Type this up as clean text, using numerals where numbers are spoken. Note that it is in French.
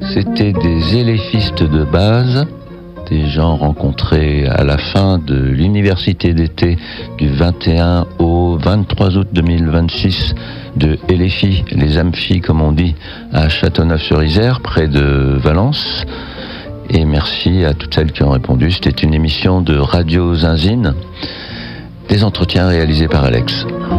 C'était des éléphistes de base, des gens rencontrés à la fin de l'université d'été du 21 au 23 août 2026 de Éléphi, les Amphi comme on dit, à Châteauneuf-sur-Isère, près de Valence. Et merci à toutes celles qui ont répondu. C'était une émission de Radio Zinzine, des entretiens réalisés par Alex.